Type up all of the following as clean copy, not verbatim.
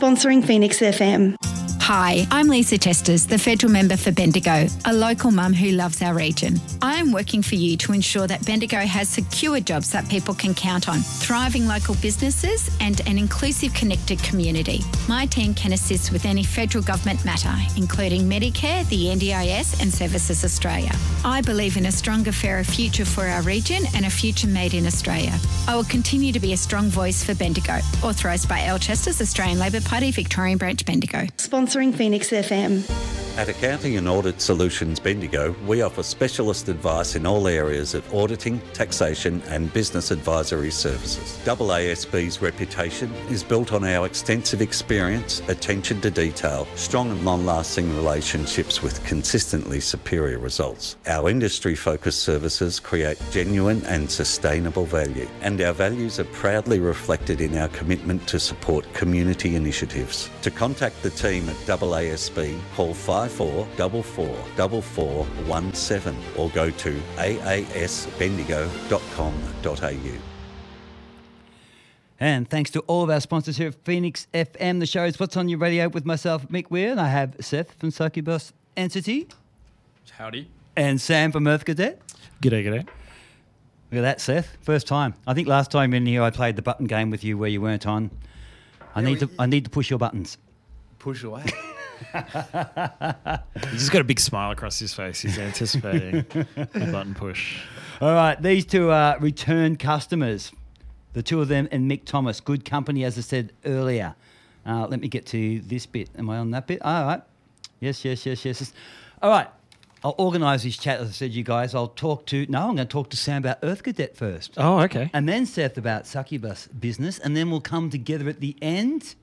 Sponsoring Phoenix FM. Hi, I'm Lisa Testers, the federal member for Bendigo, a local mum who loves our region. I am working for you to ensure that Bendigo has secure jobs that people can count on, thriving local businesses and an inclusive, connected community. My team can assist with any federal government matter, including Medicare, the NDIS and Services Australia. I believe in a stronger, fairer future for our region and a future made in Australia. I will continue to be a strong voice for Bendigo. Authorised by Alchester's Australian Labor Party, Victorian Branch, Bendigo. Sponsoring Phoenix FM. At Accounting and Audit Solutions Bendigo, we offer specialist advice in all areas of auditing, taxation and business advisory services. AASB's reputation is built on our extensive experience, attention to detail, strong and long-lasting relationships with consistently superior results. Our industry-focused services create genuine and sustainable value, and our values are proudly reflected in our commitment to support community initiatives. To contact the team at AASB, call 54444417 or go to aasbendigo.com.au. And thanks to all of our sponsors here at Phoenix FM. The show is What's On Your Radio with myself, Mick Weir, and I have Seth from Succubus Entity. Howdy. And Sam from Earth Cadet. G'day. Look at that, Seth. First time. I think last time in here I played the button game with you where you weren't on. I need to push your buttons. Push away. He's just got a big smile across his face. He's anticipating the button push. All right, these two are return customers. The two of them and Mick Thomas. Good company, as I said earlier. Let me get to this bit. Am I on that bit? All right. Yes. All right. I'll organise this chat, as I said, you guys. I'm going to talk to Sam about Earth Cadet first. Oh, okay. And then Seth about Succubus business, and then we'll come together at the end.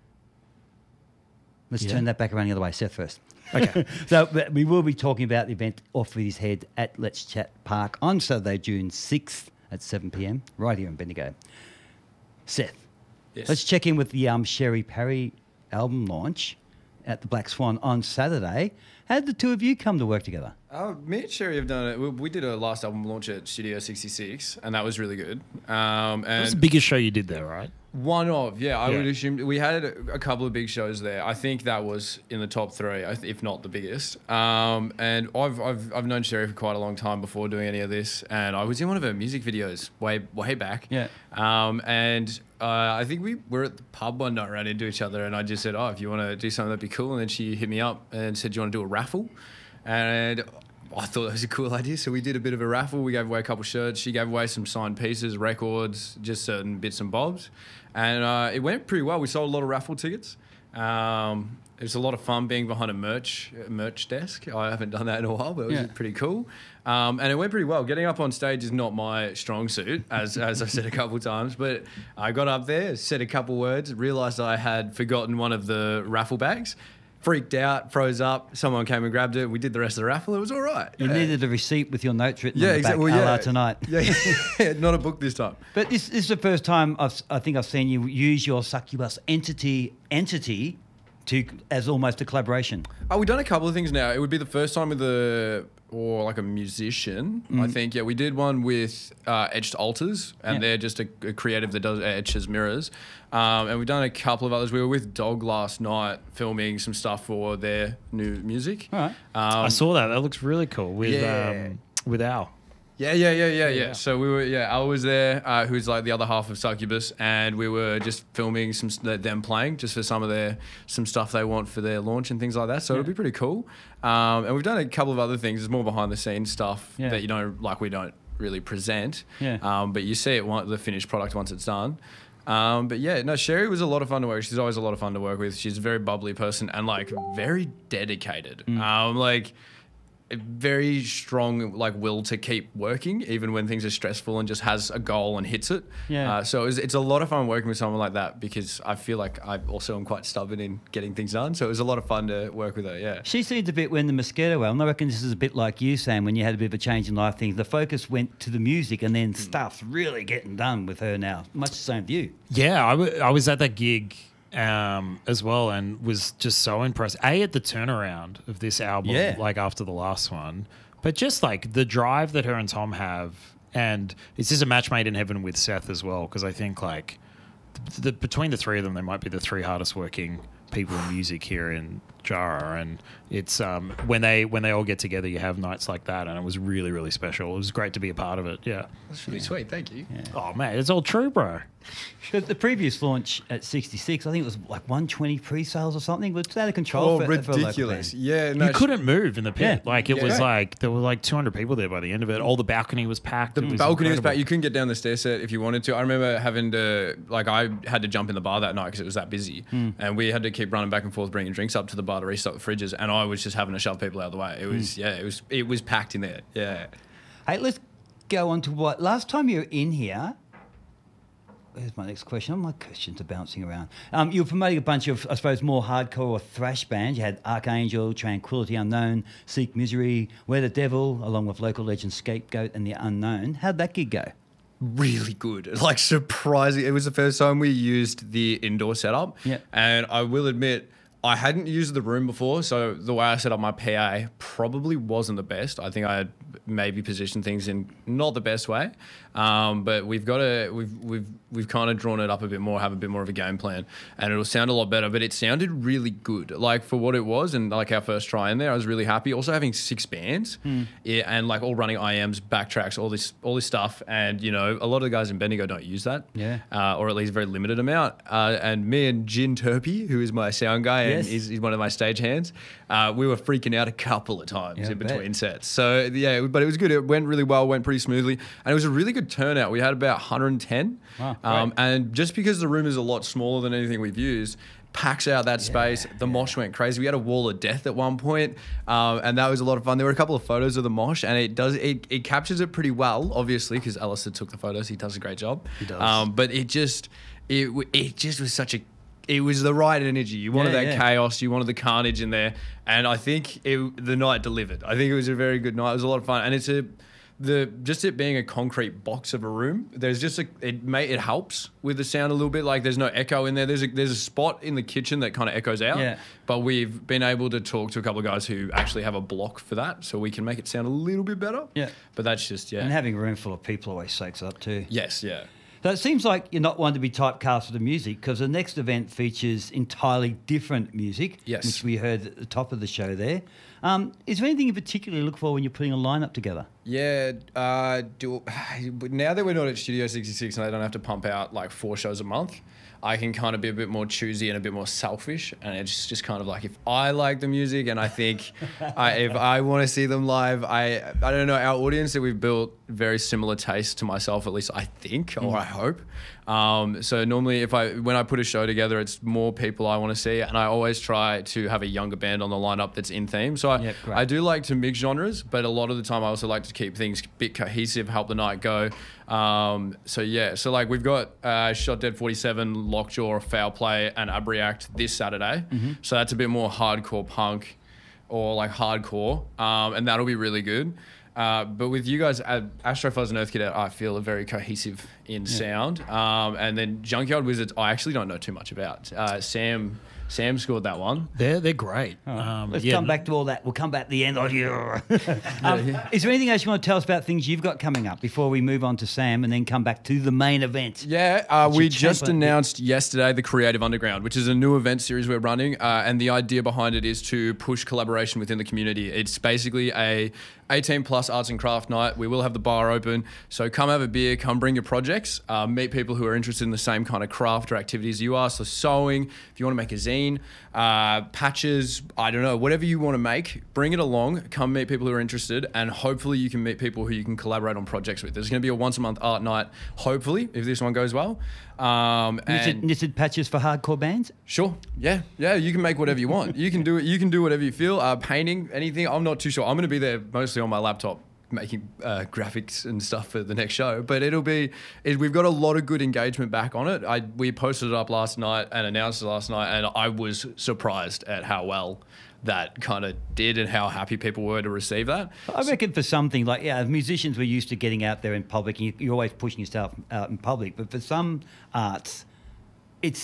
Let's turn that back around the other way. Seth first. Okay. So we will be talking about the event Off With His Head at Let's Chat Park on Saturday, June 6th at 7 p.m, right here in Bendigo. Seth, let's check in with the Sherry Parry album launch at the Black Swan on Saturday. How did the two of you come to work together? Me and Sherry have done it. We did a last album launch at Studio 66, and that was really good. And That was the biggest show you did there, right? One of, I would assume. We had a couple of big shows there. I think that was in the top three, if not the biggest. And I've known Sherry for quite a long time before doing any of this, and I was in one of her music videos way back. Yeah. And I think we were at the pub one night, ran into each other, and I just said, "Oh, if you want to do something, that'd be cool." And then she hit me up and said, "Do you want to do a raffle?" And I thought that was a cool idea. So we did a bit of a raffle. We gave away a couple shirts. She gave away some signed pieces, records, just certain bits and bobs. And it went pretty well. We sold a lot of raffle tickets. It was a lot of fun being behind a merch desk. I haven't done that in a while, but it was pretty cool. And it went pretty well. Getting up on stage is not my strong suit, as I said a couple of times. But I got up there, said a couple words, realised I had forgotten one of the raffle bags. Freaked out, froze up. Someone came and grabbed it. We did the rest of the raffle. It was all right. You needed a receipt with your notes written on the back. Well, tonight. Yeah, not a book this time. But this is the first time I think I've seen you use your Succubus entity as almost a collaboration. We've done a couple of things now. It would be the first time with a musician. I think, we did one with Etched Altars, and they're just a creative that does etches mirrors. And we've done a couple of others. We were with Dog last night filming some stuff for their new music. All right. I saw that. That looks really cool with Al. Yeah. So we were, Al was there, who's like the other half of Succubus, and we were just filming them playing just for some stuff they want for their launch and things like that. So it'll be pretty cool. And we've done a couple of other things. There's more behind the scenes stuff that we don't really present. But you see the finished product once it's done. Sherry was a lot of fun to work with. She's always a lot of fun to work with. She's a very bubbly person and very dedicated. A very strong will to keep working even when things are stressful, and just has a goal and hits it. So it's a lot of fun working with someone like that, because I feel like I also am quite stubborn in getting things done. So it was a lot of fun to work with her. She seemed a bit when the Mosquito album. I reckon this is a bit like you, Sam, when you had a bit of a change in life. Things, the focus went to the music, and then stuff's really getting done with her now. Much the same view. Yeah, I was at that gig as well, and was just so impressed at the turnaround of this album, after the last one, but just the drive that her and Tom have, and it's just a match made in heaven with Seth as well, because I think between the three of them, they might be the three hardest working people in music here in Jara, and it's when they all get together, you have nights like that, and it was really, really special. It was great to be a part of it. Yeah, that's really sweet. Thank you. Yeah. Oh man, it's all true, bro. The previous launch at 66, I think it was like 120 pre-sales or something. Was out of control. Ridiculous. Yeah, you couldn't move in the pit. Yeah. Like it was like there were like 200 people there by the end of it. All the balcony was packed. The balcony was packed. You couldn't get down the stair set if you wanted to. I remember having to, like, I had to jump in the bar that night because it was that busy, and we had to keep running back and forth, bringing drinks up to the bar to restock the fridges, and I was just having to shove people out of the way. It was it was packed in there. Yeah. Hey, let's go on to what last time you were in here. Here's my next question. All my questions are bouncing around. You were promoting a bunch of, I suppose, more hardcore or thrash bands. You had Archangel, Tranquility Unknown, Seek Misery, We're the Devil, along with local legend Scapegoat and The Unknown. How'd that gig go? Really good. Like, surprising. It was the first time we used the indoor setup. Yeah. And I will admit, I hadn't used the room before, so the way I set up my PA probably wasn't the best. I think I had maybe positioned things in not the best way, but we've kind of drawn it up a bit more, have a bit more of a game plan, and it'll sound a lot better. But it sounded really good, like for what it was, and like our first try in there, I was really happy. Also having 6 bands, and like all running IMs, backtracks, all this stuff, and you know a lot of the guys in Bendigo don't use that, or at least a very limited amount. And me and Jin Turpie, who is my sound guy. And he's one of my stage hands. We were freaking out a couple of times in between sets. So, yeah, but it was good. It went really well, went pretty smoothly. And it was a really good turnout. We had about 110. Wow, and just because the room is a lot smaller than anything we've used, packs out that space. The mosh went crazy. We had a wall of death at one point, and that was a lot of fun. There were a couple of photos of the mosh, and it captures it pretty well, obviously, because Alistair took the photos. He does a great job. He does. But it just was such a... It was the right energy. You wanted that chaos. You wanted the carnage in there. And I think the night delivered. I think it was a very good night. It was a lot of fun. And it's just it being a concrete box of a room, there's just it helps with the sound a little bit. Like there's no echo in there. There's a spot in the kitchen that kind of echoes out. Yeah. But we've been able to talk to a couple of guys who actually have a block for that, so we can make it sound a little bit better. Yeah. But that's just, And having a room full of people always soaks up too. Yes, yeah. So it seems like you're not one to be typecast for the music, because the next event features entirely different music, which we heard at the top of the show there. Is there anything in particular you look for when you're putting a lineup together? Yeah, now that we're not at Studio 66 and I don't have to pump out like 4 shows a month, I can kind of be a bit more choosy and a bit more selfish, and it's just kind of like if I like the music and I think if I want to see them live, I don't know, our audience that we've built very similar taste to myself, at least I think, or I hope. So normally when I put a show together, it's more people I want to see, and I always try to have a younger band on the lineup that's in theme. So I do like to mix genres, but a lot of the time I also like to keep things a bit cohesive, help the night go. So like we've got Shot Dead 47, Lockjaw, Foul Play, and Abreact this Saturday. So that's a bit more hardcore punk or like hardcore, and that'll be really good. But with you guys, Astrofuzz and Earth Cadet, I feel are very cohesive in sound. And then Junkyard Wizards, I actually don't know too much about. Sam scored that one. They're great. Let's come back to all that. We'll come back at the end. Is there anything else you want to tell us about things you've got coming up before we move on to Sam and then come back to the main event? Yeah, we just announced yesterday the Creative Underground, which is a new event series we're running. And the idea behind it is to push collaboration within the community. It's basically a 18 plus arts and craft night. We will have the bar open. So come have a beer, come bring your projects, meet people who are interested in the same kind of craft or activities you are. So sewing, if you want to make a zine, patches, I don't know, whatever you want to make, bring it along, come meet people who are interested, and hopefully you can meet people who you can collaborate on projects with. There's going to be a once a month art night, hopefully, if this one goes well. Knitted patches for hardcore bands? Sure. Yeah, you can make whatever you want. You can do it. You can do whatever you feel. Painting, anything. I'm not too sure. I'm going to be there mostly on my laptop making graphics and stuff for the next show, but we've got a lot of good engagement back on it. We posted it up last night and announced it last night, and I was surprised at how well that kind of did and how happy people were to receive that. I reckon for something like, musicians were used to getting out there in public, and you're always pushing yourself out in public, but for some arts, it's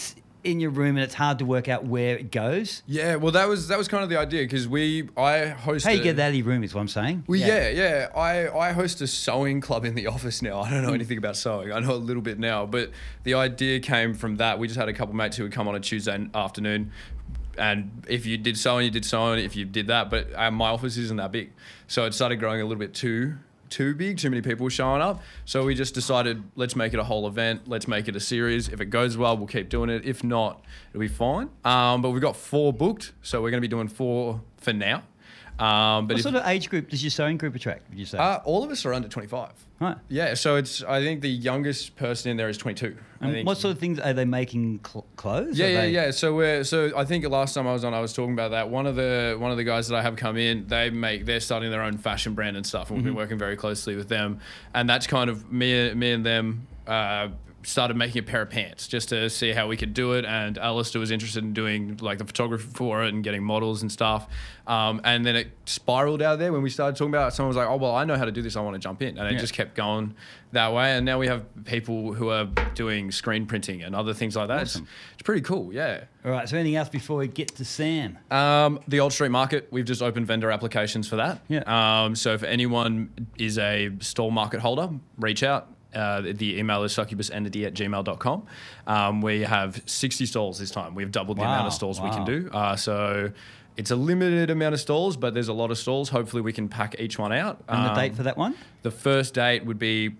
in your room and it's hard to work out where it goes? Yeah, well, that was kind of the idea because I host. How you get that out of your room is what I'm saying. Well, yeah. I host a sewing club in the office now. I don't know anything about sewing. I know a little bit now, but the idea came from that. We just had a couple mates who would come on a Tuesday afternoon. And if you did sewing, you did sewing. If you did that, but my office isn't that big, so it started growing a little bit too big. Too many people were showing up, so we just decided let's make it a whole event. Let's make it a series. If it goes well, we'll keep doing it. If not, it'll be fine. But we've got 4 booked, so we're going to be doing 4 for now. But what sort of age group does your sewing group attract, would you say? All of us are under 25. Right. Yeah, so I think the youngest person in there is 22. And what sort of things are they making? Clothes? Yeah. So I think last time I was on, I was talking about that. One of the guys that I have come in, they're starting their own fashion brand and stuff, and we've been working very closely with them. And that's kind of me and them. Started making a pair of pants just to see how we could do it, and Alistair was interested in doing like the photography for it and getting models and stuff, and then it spiraled out of there when we started talking about it. Someone was like, oh well, I know how to do this, I want to jump in, and it just kept going that way, and now we have people who are doing screen printing and other things like that. Awesome. It's pretty cool. All right, so anything else before we get to Sam? The Old Street Market, we've just opened vendor applications for that. So if anyone is a stall market holder, reach out. The email is succubusentity@gmail.com. We have 60 stalls this time. We've doubled the amount of stalls we can do. So it's a limited amount of stalls, but there's a lot of stalls. Hopefully we can pack each one out. And the date for that one? The first date would be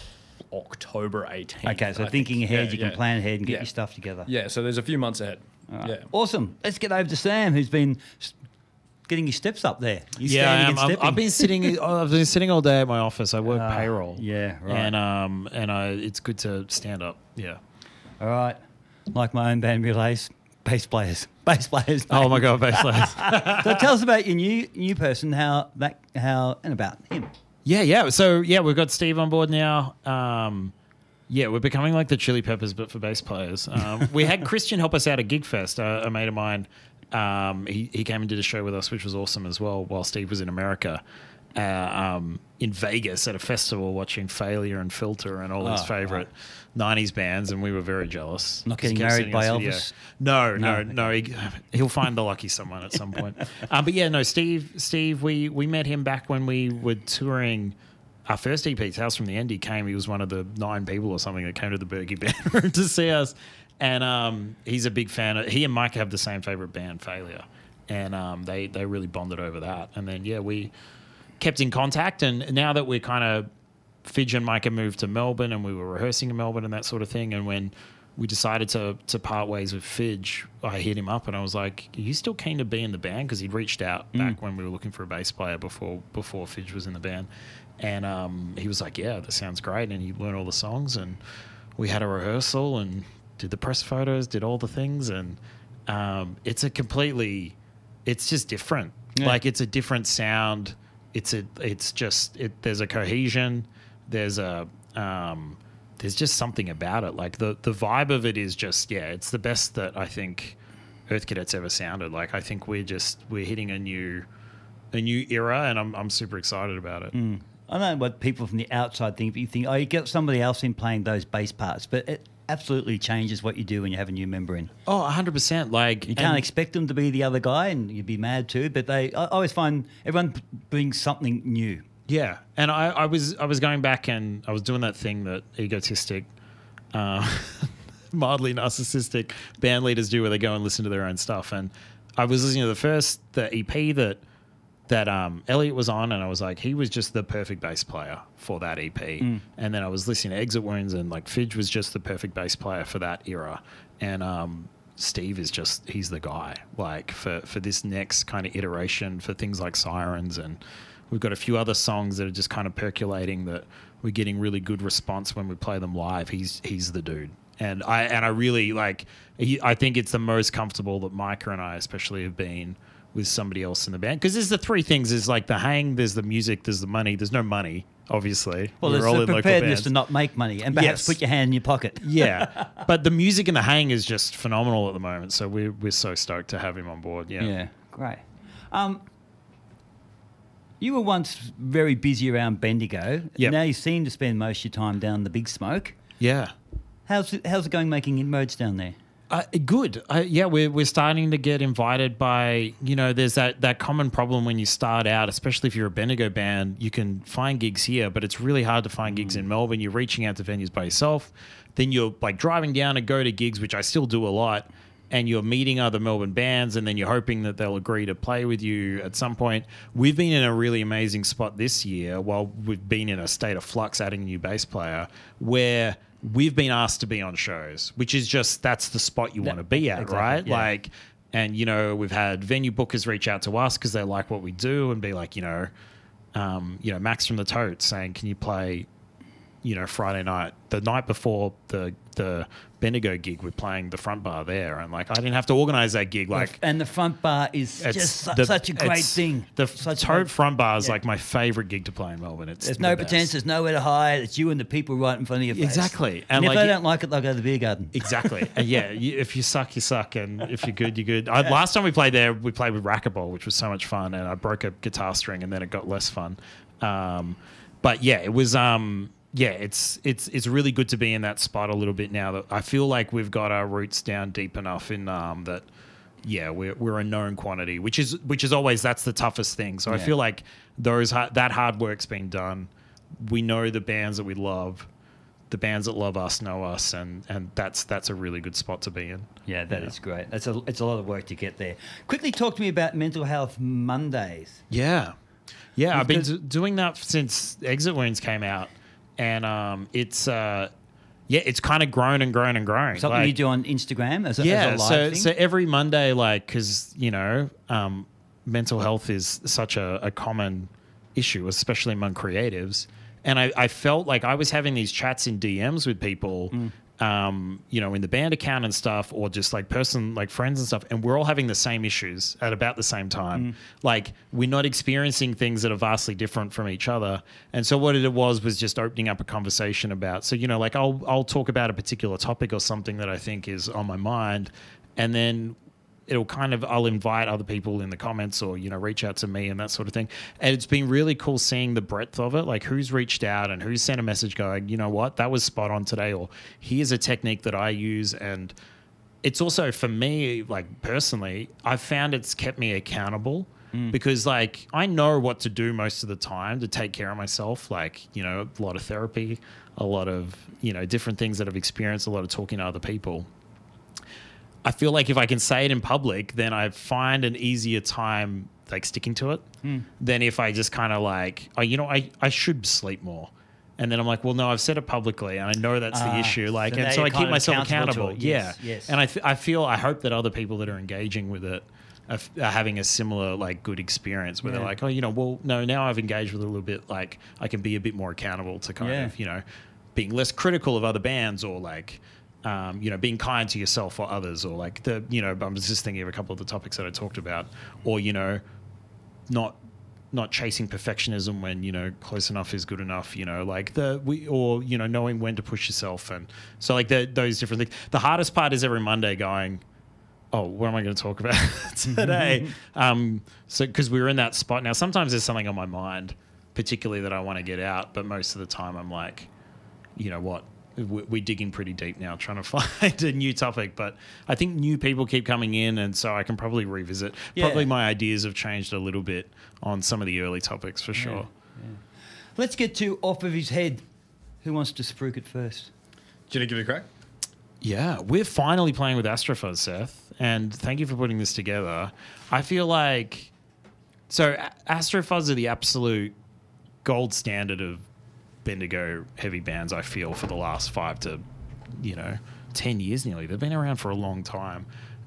October 18th. Okay, so thinking ahead, you can plan ahead and get your stuff togetger. Yeah, so there's a few months ahead. Right. Yeah. Awesome. Let's get over to Sam, who's been getting your steps up there. I've been sitting all day at my office. I work payroll. Yeah, right. And it's good to stand up. Yeah. All right. Like my own band relays, bass players. Oh my God, bass players. So tell us about your new person, how and about him. Yeah. So we've got Steve on board now. We're becoming like the Chili Peppers, but for bass players. We had Christian help us out at Gigfest, a mate of mine. He came and did a show with us, which was awesome as well, while Steve was in America, in Vegas at a festival, watching Failure and Filter and all his favorite 90s bands, and we were very jealous. Not getting married by Elvis? No. He'll find the lucky someone at some point. Steve, we met him back when we were touring our first EP, House from the End. He was one of the 9 people or something that came to the Berkey Band Room to see us. And he's a big fan. He and Mike have the same favorite band, Failure, and they really bonded over that. And then we kept in contact. And now that we're kind of Fidge and Mike had moved to Melbourne, and we were rehearsing in Melbourne and that sort of thing. And when we decided to part ways with Fidge, I hit him up and I was like, "Are you still keen to be in the band?" Because he'd reached out back when we were looking for a bass player before Fidge was in the band, and he was like, "Yeah, that sounds great." And he learned all the songs, and we had a rehearsal and did the press photos, did all the things, and it's just different. Yeah. Like, it's a different sound. There's a cohesion. There's just something about it. Like the vibe of it is just, it's the best that I think Earth Cadets ever sounded. Like, I think we're hitting a new era, and I'm super excited about it. I don't know what people from the outside think, but you think, you get somebody else in playing those bass parts, but it absolutely changes what you do when you have a new member in. Oh, 100%. Like, you can't expect them to be the other guy, and you'd be mad too, but I always find everyone brings something new. Yeah, and I was going back and I was doing that thing that egotistic, mildly narcissistic band leaders do, where they go and listen to their own stuff. And I was listening to the EP that Elliot was on, and I was like, he was just the perfect bass player for that EP. And then I was listening to Exit Wounds, and like Fidge was just the perfect bass player for that era. And Steve is he's the guy, like for this next kind of iteration, for things like Sirens, and we've got a few other songs that are just kind of percolating that we're getting really good response when we play them live. He's the dude. And I really like, I think it's the most comfortable that Micah and I especially have been with somebody else in the band. Because there's the 3 things. There's like the hang, there's the music, there's the money. There's no money, obviously. Well, there's the preparedness to not make money and perhaps put your hand in your pocket. Yeah. But the music and the hang is just phenomenal at the moment. So we're so stoked to have him on board. Yeah. Yeah, great. You were once very busy around Bendigo. Yep. Now you seem to spend most of your time down the Big Smoke. Yeah. How's it going making inroads down there? Good. Yeah, we're starting to get invited by, there's that common problem when you start out, especially if you're a Bendigo band, you can find gigs here, but it's really hard to find gigs in Melbourne. You're reaching out to venues by yourself. Then you're like driving down to go to gigs, which I still do a lot, and you're meeting other Melbourne bands, and then you're hoping that they'll agree to play with you at some point. We've been in a really amazing spot this year while we've been in a state of flux adding a new bass player where we've been asked to be on shows, which is just, that's the spot you want to be at, exactly, right? yeah. Like, and, we've had venue bookers reach out to us because they like what we do and be like, Max from the Totes saying, can you play, Friday night, the night before the Bendigo gig, we're playing the front bar there. And like, I didn't have to organize that gig. Like, and the front bar is just such a great thing. The Such Tote front bar is yeah. like my favorite gig to play in Melbourne. There's no pretense. There's nowhere to hide. It's you and the people right in front of your face. Exactly. And if like, they don't like it, they'll go to the beer garden. Exactly. And yeah, if you suck, you suck. And if you're good, you're good. Last time we played there, we played with Racquetball, which was so much fun. And I broke a guitar string and then it got less fun. But yeah, it was... it's really good to be in that spot a little bit now. That I feel like we've got our roots down deep enough in that, we're a known quantity, which is always, that's the toughest thing. So I feel like that hard work's been done. We know the bands that we love, the bands that love us know us, and that's a really good spot to be in. Yeah, that is great. It's a lot of work to get there. Quickly talk to me about Mental Health Mondays. Yeah, I've been doing that since Exit Wounds came out. And it's kind of grown and grown and grown. Something you do on Instagram as a live thing? So every Monday, because, mental health is such a common issue, especially among creatives. And I felt like I was having these chats in DMs with people, in the band account and stuff, or just like friends and stuff. And we're all having the same issues at about the same time. Like, we're not experiencing things that are vastly different from each other. And so what it was just opening up a conversation about, so, I'll talk about a particular topic or something that I think is on my mind. And then I'll invite other people in the comments or, reach out to me and that sort of thing. And it's been really cool seeing the breadth of it, like who's reached out and who's sent a message going, you know what, that was spot on today, or here's a technique that I use. And it's also, for me, like personally, I've found it's kept me accountable because like I know what to do most of the time to take care of myself, like, a lot of therapy, a lot of, different things that I've experienced, a lot of talking to other people. I feel like if I can say it in public, then I find an easier time like sticking to it than if I just kind of like, I should sleep more. And then I'm like, well, no, I've said it publicly and I know that's the issue. Like, and so I keep myself accountable. Yes. And I hope that other people that are engaging with it are having a similar like good experience where they're like, no, now I've engaged with it a little bit. Like I can be a bit more accountable to kind of, being less critical of other bands or like, being kind to yourself or others, or like I was just thinking of a couple of the topics that I talked about, or not chasing perfectionism when close enough is good enough, knowing when to push yourself, and so like those different things. The hardest part is every Monday going, oh, what am I going to talk about today? So because we're in that spot now. Sometimes there's something on my mind, particularly that I want to get out, but most of the time I'm like, you know what? We're digging pretty deep now, trying to find a new topic. But I think new people keep coming in, and so I can probably revisit. Yeah. Probably my ideas have changed a little bit on some of the early topics for sure. Yeah. Let's get to Off of His Head. Who wants to spruik it first? Do you want to give it a crack? Yeah, we're finally playing with Astrofuzz, Seth, and thank you for putting this together. I feel like... So Astrofuzz are the absolute gold standard of Bendigo heavy bands, I feel, for the last 5 to 10 years nearly. They've been around for a long time,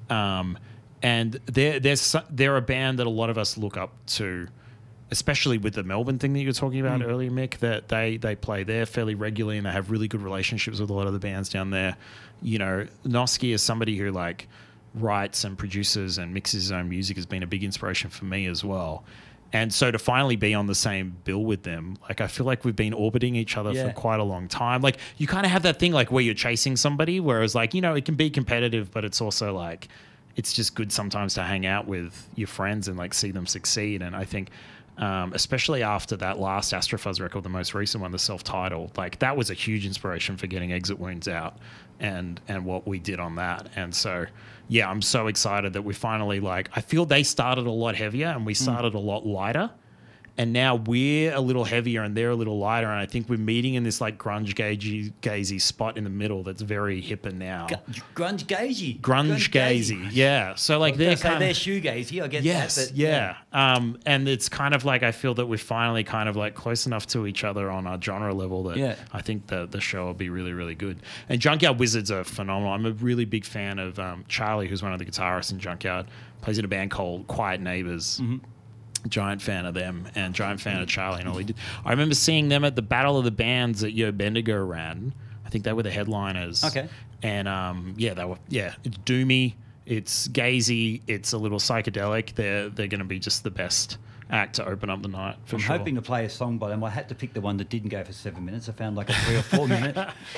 and they're a band that a lot of us look up to, especially with the Melbourne thing that you were talking about earlier, Mick. That they play there fairly regularly and they have really good relationships with a lot of the bands down there. Noski is somebody who like writes and produces and mixes his own music, has been a big inspiration for me as well. And so to finally be on the same bill with them, like I feel like we've been orbiting each other for quite a long time. Like you kind of have that thing like where you're chasing somebody, whereas like, it can be competitive, but it's also like, it's just good sometimes to hang out with your friends and like see them succeed. And I think especially after that last Astrofuzz record, the most recent one, the self-titled. Like, that was a huge inspiration for getting Exit Wounds out and what we did on that. And so, yeah, I'm so excited that we finally, like, I feel they started a lot heavier and we started a lot lighter. And now we're a little heavier and they're a little lighter. And I think we're meeting in this like grunge gazy spot in the middle that's very hipper now. Grunge gazy. Grunge gazy. Yeah. So like they're shoegazy. I get yes, that. But, yeah. And it's kind of like I feel that we're finally kind of like close enough to each other on our genre level that I think the show will be really, really good. And Junkyard Wizards are phenomenal. I'm a really big fan of Charlie, who's one of the guitarists in Junkyard, plays in a band called Quiet Neighbors. Mm-hmm. Giant fan of them and giant fan of Charlie and all he did. I remember seeing them at the Battle of the Bands that Yo Bendigo ran. I think they were the headliners. Okay. And it's doomy, it's gazy, it's a little psychedelic. They're going to be just the best act to open up the night for sure. I'm hoping to play a song by them. I had to pick the one that didn't go for 7 minutes. I found like a 3 or 4 minute.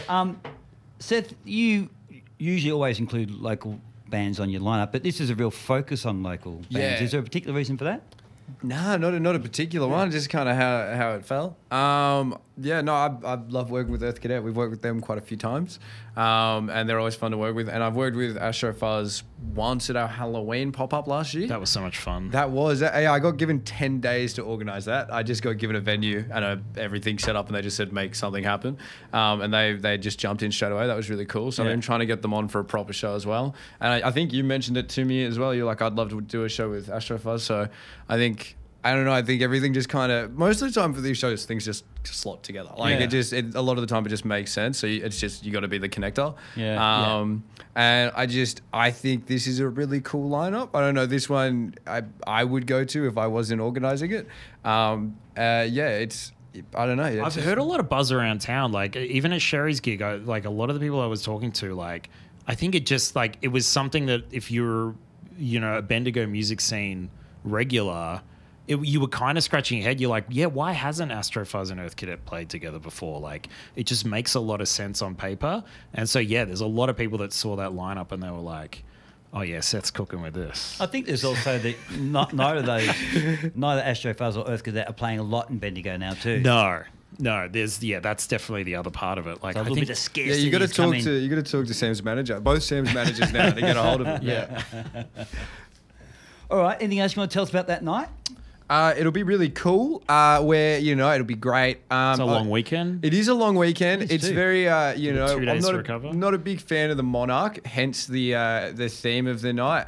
Seth, you usually always include local bands on your lineup, but this is a real focus on local bands. Yeah. Is there a particular reason for that? Nah, not a particular one. Just kind of how it fell. I love working with Earth Cadet. We've worked with them quite a few times, and they're always fun to work with. And I've worked with Astrofuzz once at our Halloween pop-up last year. That was so much fun. I got given 10 days to organise that. I just got given a venue and everything set up, and they just said make something happen. And they just jumped in straight away. That was really cool. So I've been trying to get them on for a proper show as well. And I think you mentioned it to me as well. You're like, I'd love to do a show with Astrofuzz. So I think everything just kind of, most of the time for these shows, things just slot together. Like a lot of the time it just makes sense. So it's just, you got to be the connector. And I think this is a really cool lineup. I don't know, this one I would go to if I wasn't organizing it. I don't know. I've heard a lot of buzz around town. Like even at Sherry's gig, like a lot of the people I was talking to, like, I think it just like, it was something that if you're, a Bendigo music scene regular, you were kind of scratching your head. You're like, yeah, why hasn't Astrofuzz and Earth Cadet played together before? Like, it just makes a lot of sense on paper. And so, yeah, there's a lot of people that saw that lineup and they were like, oh, yeah, Seth's cooking with this. I think there's also that neither Astrofuzz or Earth Cadet are playing a lot in Bendigo now too. No, that's definitely the other part of it. Like, so a little bit of scarcity. Yeah, you got to talk to Sam's manager. Both Sam's managers now to get a hold of it. Yeah. All right. Anything else you want to tell us about that night? It'll be really cool. It'll be great. It's a long weekend. It is a long weekend. It's very, 2 days to recover. I'm not a big fan of the Monarch, hence the theme of the night.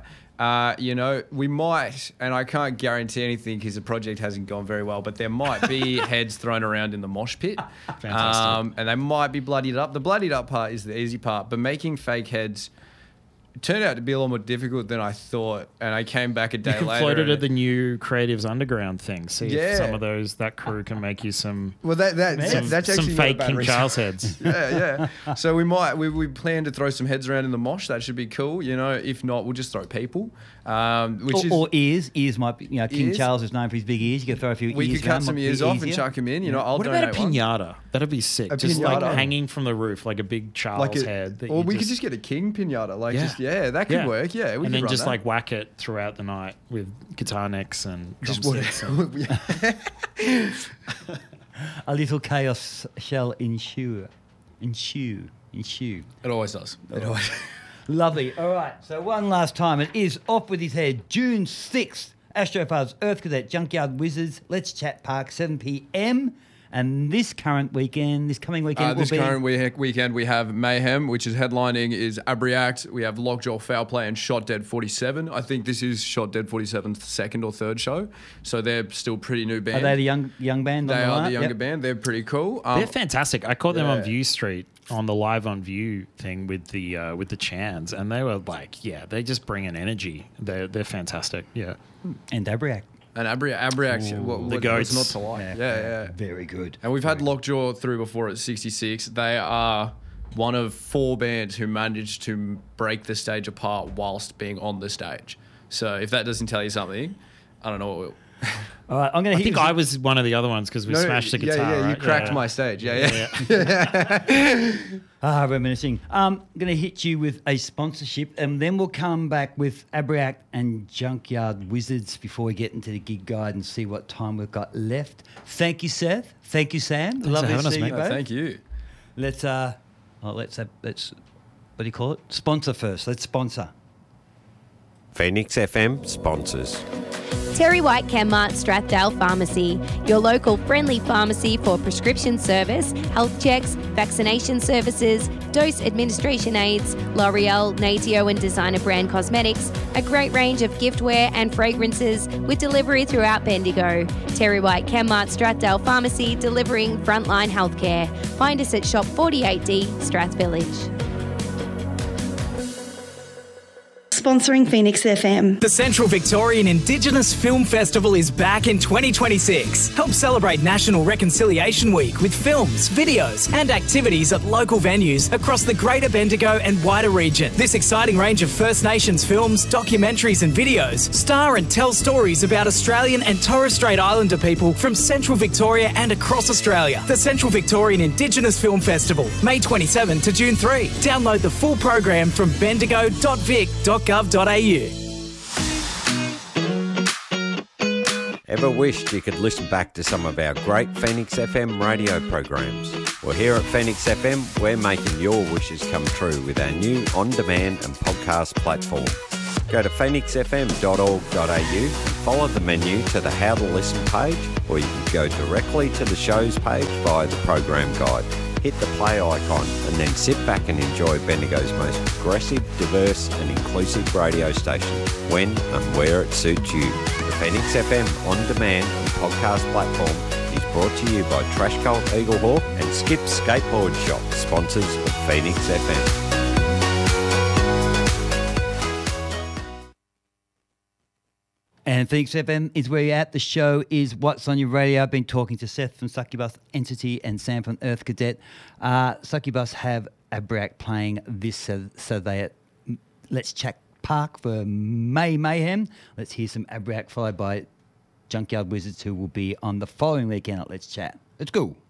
We might, and I can't guarantee anything because the project hasn't gone very well, but there might be heads thrown around in the mosh pit. Fantastic. And they might be bloodied up. The bloodied up part is the easy part, but making fake heads turned out to be a lot more difficult than I thought, and I came back a day later. You can float it at the new Creatives Underground thing. See if some of that crew can make you some. Well, that's actually some fake King Charles heads. Yeah. So we plan to throw some heads around in the mosh. That should be cool. If not, we'll just throw people. Or ears. Ears might be. King Charles is known for his big ears. You can throw a few ears. We could cut some ears off and chuck them in. I'll what donate about a pinata? That'd be sick. Just like hanging from the roof, like a big Charles head. Or we could just get a king pinata. That could work. Yeah, and then just like whack it throughout the night with guitar necks and drumsticks. A little chaos shall ensue. It always does. Lovely. All right. So one last time, it is Off With His Head, June 6th. Astrofuzz, Earth Cadet, Junkyard Wizards, Let's Chat Park, 7 p.m. And this coming weekend, we have Mayhem, which is headlining is Abriact. We have Lockjaw, Foul Play, and Shot Dead 47. I think this is Shot Dead 47's second or third show, so they're still pretty new band. Are they the young band? They are the younger band. They're pretty cool. They're fantastic. I caught them on View Street on the Live on View thing with the Chans, and they were like, they just bring an energy. They're fantastic. Yeah, and Abriact. And Abriact, the goats. Not to like. Yeah. Very good. And we've had Lockjaw through before at 66. They are one of 4 bands who managed to break the stage apart whilst being on the stage. So if that doesn't tell you something, I don't know All right, I'm going to I think I was one of the other ones because we smashed the guitar. Yeah, you right? cracked my stage. Yeah. Reminiscing. I'm going to hit you with a sponsorship, and then we'll come back with Abriac and Junkyard Wizards before we get into the gig guide and see what time we've got left. Thank you, Seth. Thank you, Sam. Lovely to see you both. Thank you. Let's what do you call it? Sponsor first. Let's sponsor. Phoenix FM sponsors. Terry White Chemmart Strathdale Pharmacy, your local friendly pharmacy for prescription service, health checks, vaccination services, dose administration aids, L'Oreal, Natio and designer brand cosmetics, a great range of giftware and fragrances with delivery throughout Bendigo. Terry White Chemmart Strathdale Pharmacy, delivering frontline healthcare. Find us at Shop 48D, Strath Village. Sponsoring Phoenix FM. The Central Victorian Indigenous Film Festival is back in 2026. Help celebrate National Reconciliation Week with films, videos and activities at local venues across the Greater Bendigo and wider region. This exciting range of First Nations films, documentaries and videos star and tell stories about Australian and Torres Strait Islander people from Central Victoria and across Australia. The Central Victorian Indigenous Film Festival, May 27 to June 3. Download the full program from bendigo.vic.gov.au. Ever wished you could listen back to some of our great Phoenix FM radio programs? Well, here at Phoenix FM, we're making your wishes come true with our new on-demand and podcast platform. Go to phoenixfm.org.au and follow the menu to the How to Listen page, or you can go directly to the shows page via the program guide. Hit the play icon and then sit back and enjoy Bendigo's most progressive, diverse and inclusive radio station when and where it suits you. The Phoenix FM on-demand and podcast platform is brought to you by Trash Cult Eaglehawk and Skip Skateboard Shop, sponsors of Phoenix FM. And Phoenix FM is where you're at. The show is What's on Your Radio. I've been talking to Seth from Succubus Entity and Sam from Earth Cadet. Succubus have Abriac playing this, so they at Let's Chat Park for May Mayhem. Let's hear some Abriac followed by Junkyard Wizards, who will be on the following weekend at Let's Chat. Let's go.